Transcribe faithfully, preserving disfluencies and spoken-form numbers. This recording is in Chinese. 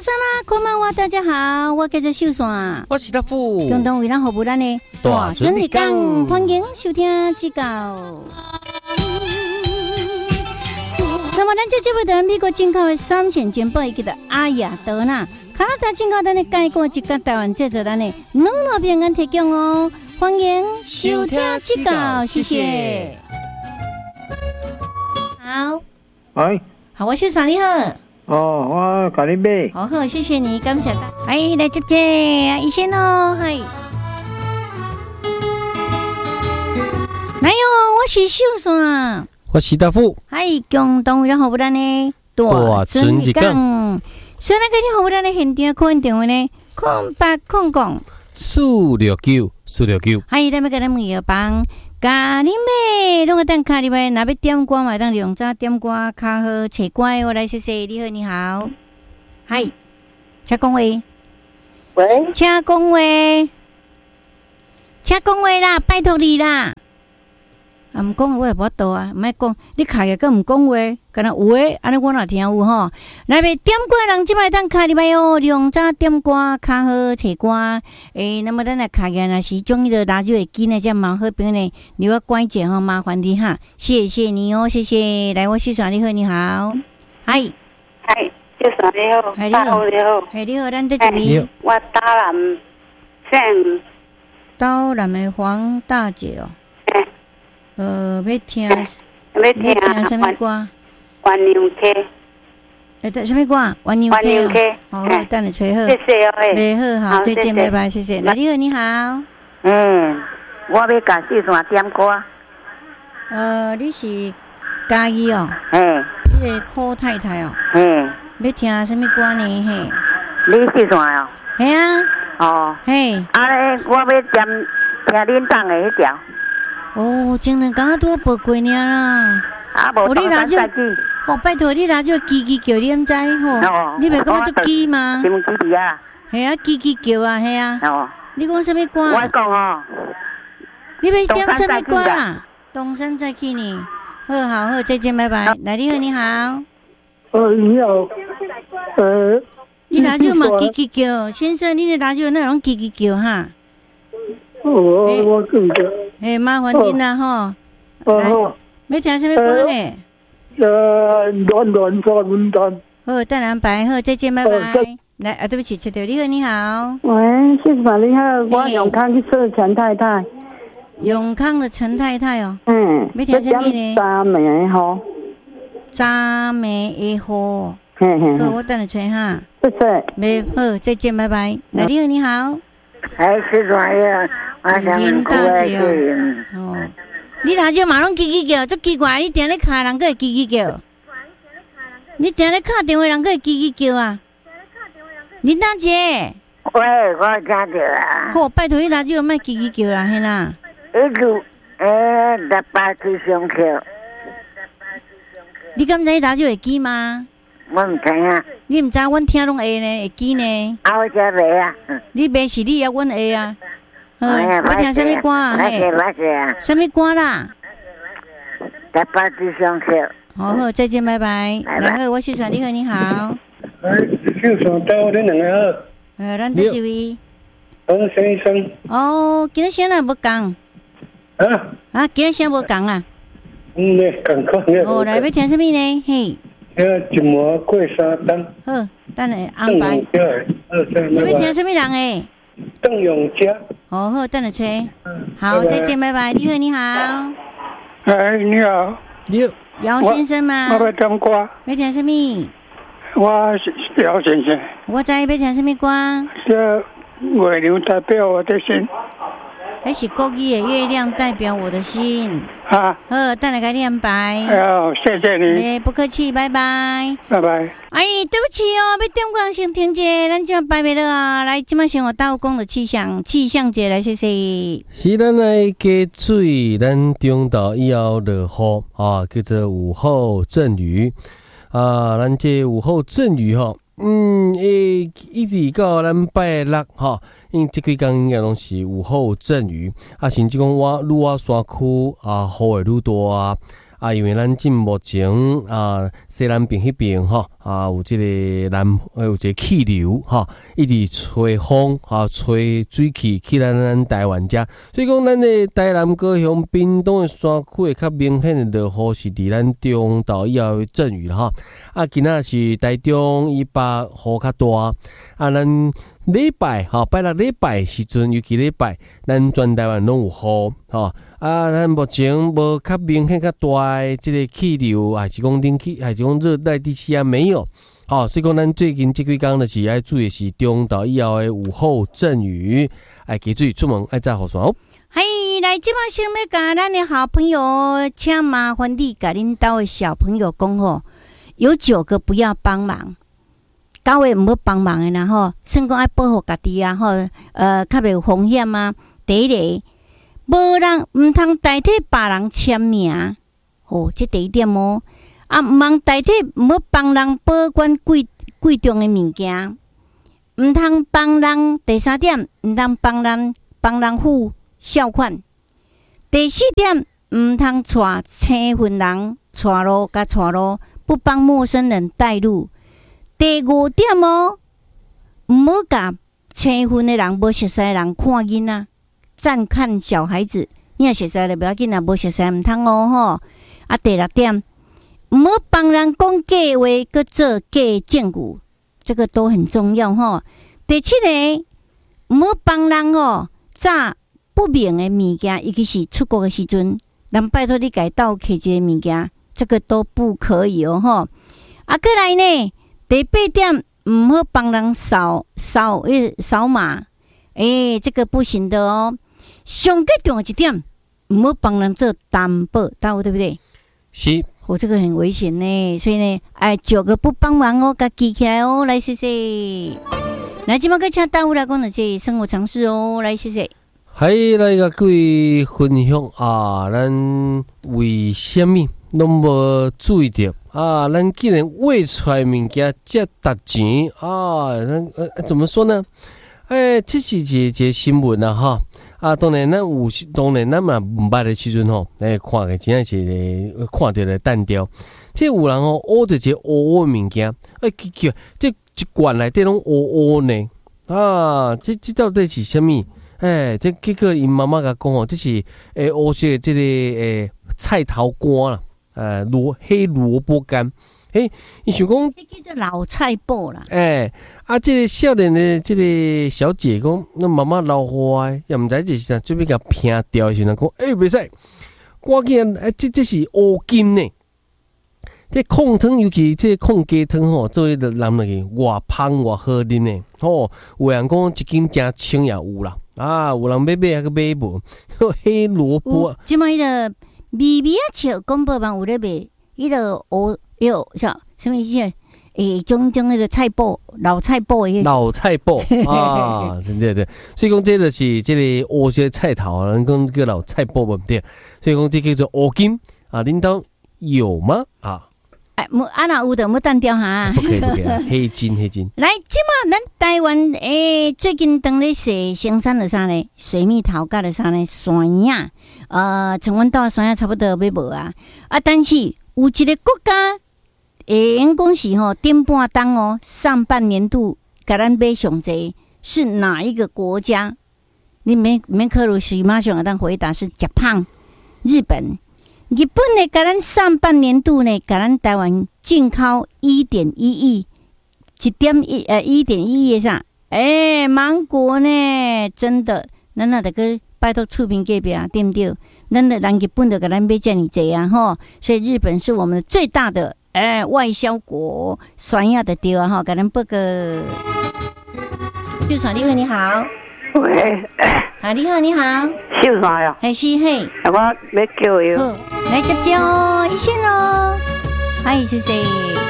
山啦，こんばんは，大家好，我叫做秀山， 我是大富， 共同为咱服务咱的大准日讲，欢迎收听指教。那么，咱这节目在美国进口的三线简报，叫做阿雅德纳，加拿大进口咱的介绍一个台湾制作咱的两路平安提供哦，欢迎收听指教，谢谢。好， 哎， 好，我秀山你好。 哦，我甲你买。 好好，谢谢你，感谢大。哎，来姐姐，一先哦，嗨。来哟，我是秀山， 我是大富。 嗨，共同然后不然呢，大准日讲。所以那个你好不然呢，现场可能电话呢，空八空空四六九四六九。 嗨，咱们给咱们要帮。咖喱妹，拢个等卡里边，若要点歌嘛，当用早点歌，较好找歌。我来谢谢，你好，你好，嗨，请讲话，喂，请讲话，请讲话啦，拜托你啦。啊，唔讲我也无法度啊，唔爱讲，你卡个更唔讲话，敢若有诶，安尼我哪听有吼。来边点歌人即摆当卡里边哦，用早点歌，较好找歌。诶，那么咱来卡个若是中意的radio会机呢，这蛮好朋友呢，你要关键吼，麻烦你哈，谢谢你哦，谢谢。来，我是爽你好，你好，嗨， 嗨，就爽你好， 嗨你好， 你好， 嗨你好，咱在这里。 我大南姓， 刀南的黄大姐哦。呃，要听，要听什么歌？ 鸳鸯 K。 诶，什么歌？鸳鸯 K。好，好，等你吹好。 谢谢哦， 诶，好好，再见，拜拜，谢谢。你好，你好。 嗯，我要甲秀山点歌。 呃，你是嘉义哦？ 嘿。 你个柯太太哦？ 嘿。 要听什么歌呢？嘿。 你秀山哦？ 嘿啊。 哦。 嘿。 啊咧，我要点听恁放的迄条。 哦，前两天拄报过尔啦。 啊，无东山再起。 哦，拜托你拿就叽叽叫，你唔知吼？你袂感觉足叽吗？ 什么叽叽啊？ 系啊，叽叽叫啊，系啊。 哦。 你讲什么歌？ 我讲哦。 你要点什么歌啦？东山再起呢。好好好，再见，拜拜。来，你好，你好。 呃，你好。呃。 你拿就嘛叽叽叫，先生，你的拿就那种叽叽叫哈。 我我记得。 诶，麻烦您啦吼。 哦。 要听什么歌诶？ 呃，暖暖在温暖。 好，等人排好，再见，拜拜。来啊，对不起，切掉。你好，你好。 喂，谢谢你好，我永康去说陈太太。 永康的陈太太哦。 嗯。 要听什么呢？ 渣梅好。 渣梅的好。 嘿嘿。 好，我等你吹哈。 谢谢。 没好，再见，拜拜。来，你好，你好。 哎，是怎样？ 林大姐哦，你哪就马拢叽叽叫，足奇怪！你定咧卡人，个会叽叽叫。你定咧卡电话，人个会叽叽叫啊。林大姐。 喂，我听到啊。 好，拜托你哪就莫叽叽叫啦，嘿啦。 一路诶，十八去上课。 你敢知哪就会记吗？ 我唔知啊。 你唔知，阮听拢会呢，会记呢。 啊，我才袂啊。 你袂是你啊，阮会啊。 哎呀， 要听什么歌啊？ 嘿， 什么歌啦？ 十八去上课。 好好，再见，拜拜。来好，我秀山，你好，你好。 哎，秀山，到你两个好。 呃，咱在这位。 洪先生。 哦，今日先啊，无讲。 啊？ 啊，今日先无讲啊。 嗯，咧，赶快咧。 哦，来要听什么呢？嘿。 要一毛过三档。 好，等下安排。你要听什么人诶？ 邓永嘉。 哦好，等下吹。好，再见，拜拜。你好，你好。 哎，你好。 你好。 姚先生吗？ 我要听歌。 要听什么？ 我是姚先生。 我知要听什么歌？ 这月亮代表我的心。 还是国语的月亮代表我的心。 啊。 好，等下给你安排。 好，谢谢你。 哎，不客气，拜拜。 拜拜。 哎，对不起哦，要点歌先停者，咱即摆摆了啊。来，即摆先我倒讲的气象，气象节来，谢谢。 是咱来加水，咱中昼以后落雨啊，叫做午后阵雨啊。咱这午后阵雨吼，嗯，诶，一直到咱拜六吼，因为这几天应该拢是午后阵雨啊，甚至讲我愈啊山区啊，雨会愈大啊。 啊，因为咱进目前啊西南边迄边吼啊有即个南有一个气流吼，一直吹风啊吹水汽去咱咱台湾遮，所以讲咱的台南高雄屏东的山区会较明显的落雨是伫咱中昼以后的阵雨啦吼。啊，今仔是台中以北雨较大啊，咱。礼拜吼，拜六礼拜时阵，尤其礼拜，咱全台湾拢有雨吼。啊，咱目前无较明显较大的即个气流，还是讲冷气，还是讲热带地区啊没有。好，所以讲咱最近即几工就是爱注意是中昼以后的午后阵雨，爱记注意出门爱扎雨伞哦。 嘿，来即摆想要甲咱的好朋友，请麻烦你甲恁兜的小朋友讲吼，有九个不要帮忙。九个毋要帮忙的啦吼，算讲爱保护家己啊吼，呃，较袂有风险啊。第一个，无人毋通代替别人签名，哦，这第一点哦。啊，毋通代替，毋要帮人保管贵贵重的物件，毋通帮人。第三点，毋通帮人帮人付孝款。第四点，毋通带青分人带路甲带路，不帮陌生人带路。第五点哦，毋好甲青分的人、无熟悉的人看囡仔、赞看小孩子。你若熟悉的不要紧啊，无熟悉毋通哦吼。啊，第六点，毋好帮人讲假话，搁做假证据，这个都很重要吼。第七个，毋好帮人哦诈不明的物件，尤其是出国的时阵，人拜托你家盗摕一个物件，这个都不可以哦吼。啊，过来呢。第八点，唔好帮人扫扫诶扫码，诶、欸，这个不行的哦。上最重要一点，唔好帮人做担保，对不对？ 是， 我、哦、这个很危险呢，所以呢，哎，九个不帮忙哦，给记起来哦，来谢谢。来，今麦个请大户来讲的这生活常识哦，来谢谢。 还来个各位分享啊，咱为什么拢无注意到？啊，咱既然喂出来物件这值钱啊，咱呃怎么说呢？哎，这是一个新闻啊哈。啊，当然咱有，当然咱嘛毋捌的时阵吼，哎，看个真正是个看到个弹雕。这有人吼挖着一个乌乌物件，哎，奇奇，这一罐内底拢乌乌呢。啊，这这到底是啥物？哎，这结果因妈妈甲讲吼，这是诶乌色的这个诶菜头干啦。呃，萝黑萝卜干，诶，伊想讲， 这叫做老菜脯啦。 诶、欸，啊，这个少年的这个小姐讲，那妈妈老坏，也毋知这是啥，准备甲拼掉的时阵讲，诶、欸，袂使，赶紧，诶，这这是乌金呢。这控汤，尤其这控鸡汤吼，做迄个男的偌香偌好啉呢。吼，有人讲一斤真轻也有啦，啊，有人买买还个买无，黑萝卜。 即摆迄个。微微啊，笑广播网有咧卖，迄个哦，哟，啥什么意思？诶，种种迄个菜脯，老菜脯诶， 老菜脯啊，对对对，所以讲这就是这个乌色菜头，人讲叫老菜脯无对，所以讲这叫做乌金啊，恁兜有吗？啊， 哎，冇啊那有的，冇单调哈， 不可以不可以，黑金黑金。 来，即马咱台湾诶，最近当咧说生产的啥呢？水蜜桃甲的啥呢？山药。呃，像阮到山差不多要无啊，啊，但是有一个国家，会用讲是吼顶半当哦，上半年度甲咱买上济是哪一个国家？你免免考虑是马上当回答是日本，日本，日本呢甲咱上半年度呢甲咱台湾进口一点一亿，一点一呃一点一亿上，哎，芒果呢真的，咱那得个。拜托厝边隔壁啊，对不对？咱的人日本就给咱买这么多啊，吼！所以日本是我们最大的哎外销国，酸亚的对啊，哈！给咱报个。秀爽，你好，你好。 喂。 啊，你好，你好。 秀爽呀。 还是嘿。 我要叫伊。 好，来接接哦，一线哦。嗨，谢谢。